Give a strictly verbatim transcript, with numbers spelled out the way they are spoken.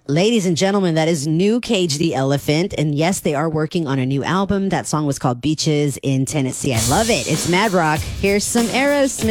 Ladies and gentlemen, that is new Cage the Elephant. And yes, they are working on a new album. That song was called Beaches in Tennessee. I love it. It's Mad Rock. Here's some Aerosmith.